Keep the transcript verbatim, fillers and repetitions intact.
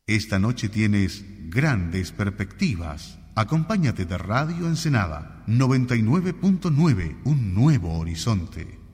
Esta noche tienes grandes perspectivas. Acompáñate de Radio Ensenada noventa y nueve punto nueve, un nuevo horizonte.